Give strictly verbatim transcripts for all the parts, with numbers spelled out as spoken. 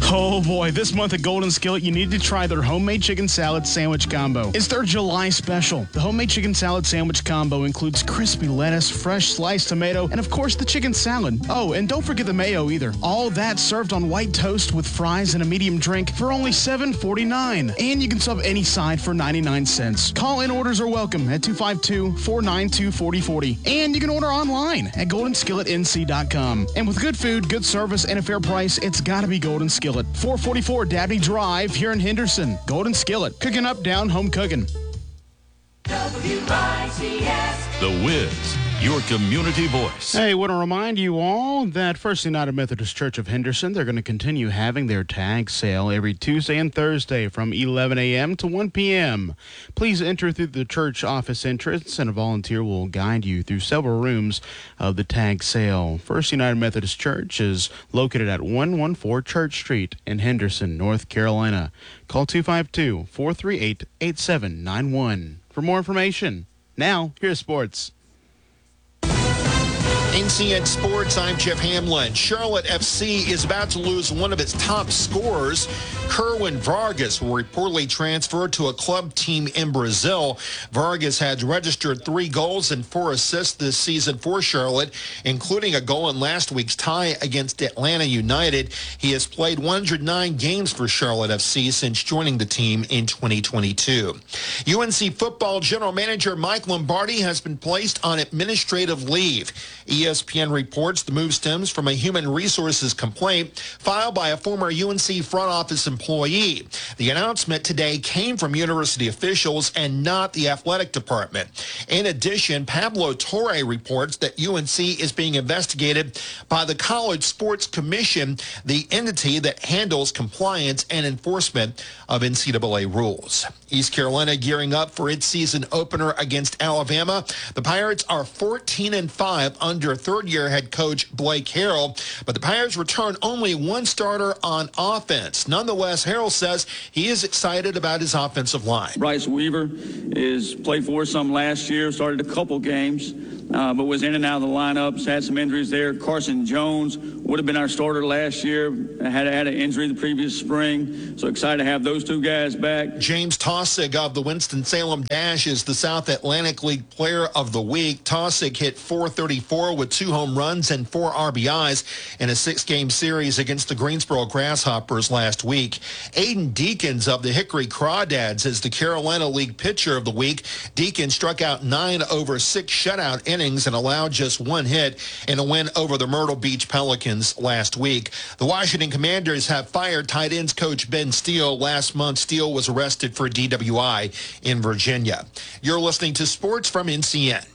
Oh boy, this month at Golden Skillet, you need to try their homemade chicken salad sandwich combo. It's their July special. The homemade chicken salad sandwich combo includes crispy lettuce, fresh sliced tomato, and of course the chicken salad. Oh, and don't forget the mayo either. All that served on white toast with fries and a medium drink for only seven forty-nine. And you can sub any side for ninety-nine cents. Call-in orders are welcome at two five two, four nine two, four zero four zero. And you can order online at golden skillet n c dot com. And with good food, good service, and a fair price, it's gotta be Golden Skillet. four forty-four Dabney Drive here in Henderson. Golden Skillet. Cooking up, down, home cooking. W I C S. The Wiz, your community voice. Hey, want to remind you all that First United Methodist Church of Henderson, they're going to continue having their tag sale every Tuesday and Thursday from eleven a.m. to one p.m. Please enter through the church office entrance, and a volunteer will guide you through several rooms of the tag sale. First United Methodist Church is located at one fourteen Church Street in Henderson, North Carolina. Call two five two, four three eight, eight seven nine one for more information. Now, here's sports. N C N Sports, I'm Jeff Hamlin. Charlotte F C is about to lose one of its top scorers. Kerwin Vargas will reportedly transfer to a club team in Brazil. Vargas has registered three goals and four assists this season for Charlotte, including a goal in last week's tie against Atlanta United. He has played one hundred nine games for Charlotte F C since joining the team in twenty twenty-two. U N C football general manager Mike Lombardi has been placed on administrative leave. E S P N reports the move stems from a human resources complaint filed by a former U N C front office employee. The announcement today came from university officials and not the athletic department. In addition, Pablo Torre reports that U N C is being investigated by the College Sports Commission, the entity that handles compliance and enforcement of N C double A rules. East Carolina gearing up for its season opener against Alabama. The Pirates are fourteen and five under third-year head coach Blake Harrell, but the Pirates return only one starter on offense. Nonetheless, Harrell says he is excited about his offensive line. Bryce Weaver is played for us some last year, started a couple games, uh, but was in and out of the lineups, had some injuries there. Carson Jones would have been our starter last year, had, had an injury the previous spring, so excited to have those two guys back. James Taussig of the Winston-Salem Dash is the South Atlantic League Player of the Week. Taussig hit four thirty-four with two home runs and four R B Is in a six-game series against the Greensboro Grasshoppers last week. Aiden Deacons of the Hickory Crawdads is the Carolina League Pitcher of the Week. Deacons struck out nine over six shutout innings and allowed just one hit in a win over the Myrtle Beach Pelicans last week. The Washington Commanders have fired tight ends coach Ben Steele. Last month, Steele was arrested for D W I in Virginia. You're listening to Sports from N C N.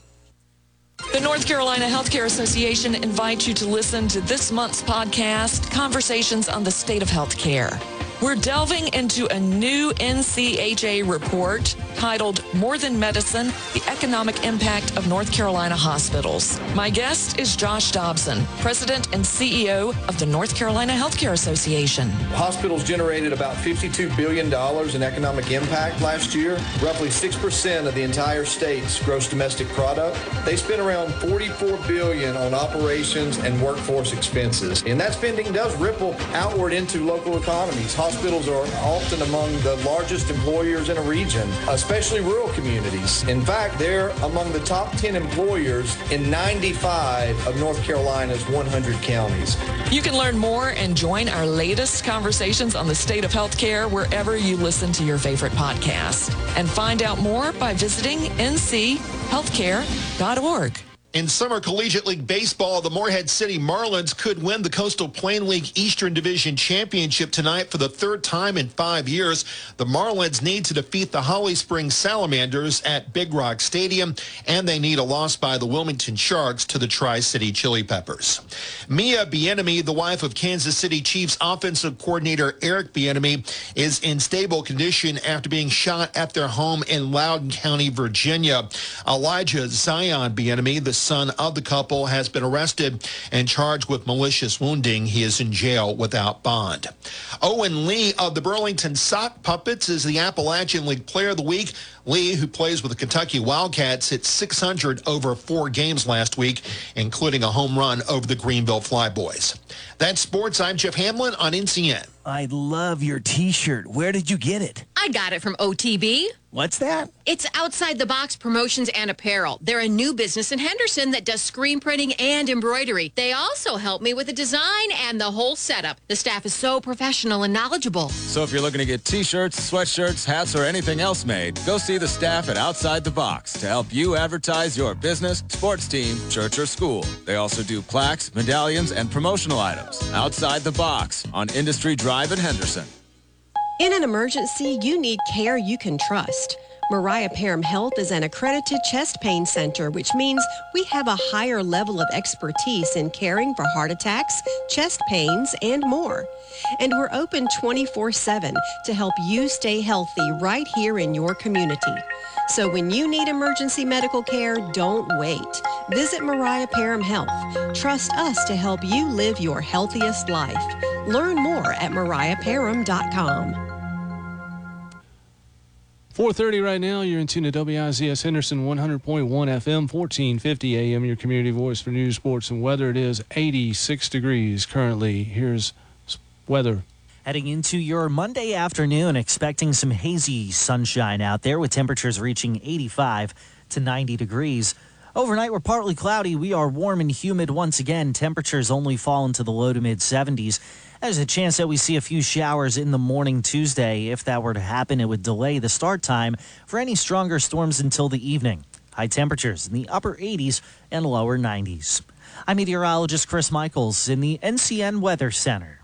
The North Carolina Healthcare Association invites you to listen to this month's podcast, Conversations on the State of Healthcare. We're delving into a new N C H A report titled More Than Medicine, the Economic Impact of North Carolina Hospitals. My guest is Josh Dobson, President and C E O of the North Carolina Healthcare Association. Hospitals generated about fifty-two billion dollars in economic impact last year, roughly six percent of the entire state's gross domestic product. They spent around forty-four billion dollars on operations and workforce expenses. And that spending does ripple outward into local economies. Hospitals are often among the largest employers in a region, especially rural communities. In fact, they're among the top ten employers in ninety-five of North Carolina's one hundred counties. You can learn more and join our latest conversations on the state of healthcare wherever you listen to your favorite podcast. And find out more by visiting n c healthcare dot org. In Summer Collegiate League Baseball, the Morehead City Marlins could win the Coastal Plain League Eastern Division Championship tonight for the third time in five years. The Marlins need to defeat the Holly Springs Salamanders at Big Rock Stadium, and they need a loss by the Wilmington Sharks to the Tri-City Chili Peppers. Mia Bieniemy, the wife of Kansas City Chiefs offensive coordinator Eric Bieniemy, is in stable condition after being shot at their home in Loudoun County, Virginia. Elijah Zion Bieniemy, the son of the couple, has been arrested and charged with malicious wounding. He is in jail without bond. Owen Lee of the Burlington Sock Puppets is the Appalachian League Player of the Week. Lee, who plays with the Kentucky Wildcats, hit six hundred over four games last week, including a home run over the Greenville Flyboys. That's sports. I'm Jeff Hamlin on N C N. I love your t-shirt. Where did you get it? I got it from O T B. What's that? It's Outside the Box Promotions and Apparel. They're a new business in Henderson that does screen printing and embroidery. They also help me with the design and the whole setup. The staff is so professional and knowledgeable. So if you're looking to get t-shirts, sweatshirts, hats, or anything else made, go see the staff at Outside the Box to help you advertise your business, sports team, church, or school. They also do plaques, medallions, and promotional items. Outside the Box on Industry Drive in Henderson. In an emergency, you need care you can trust. Mariah Parham Health is an accredited chest pain center, which means we have a higher level of expertise in caring for heart attacks, chest pains, and more. And we're open twenty-four seven to help you stay healthy right here in your community. So when you need emergency medical care, don't wait. Visit Mariah Parham Health. Trust us to help you live your healthiest life. Learn more at mariah parham dot com. four thirty right now. You're in tune to W I Z S Henderson one hundred point one F M, fourteen fifty A M, your community voice for news, sports, and weather. It is eighty-six degrees currently. Here's weather. Heading into your Monday afternoon, expecting some hazy sunshine out there with temperatures reaching eighty-five to ninety degrees. Overnight, we're partly cloudy. We are warm and humid once again. Temperatures only fall into the low to mid seventies. There's a chance that we see a few showers in the morning Tuesday. If that were to happen, it would delay the start time for any stronger storms until the evening. High temperatures in the upper eighties and lower nineties. I'm meteorologist Chris Michaels in the N C N Weather Center.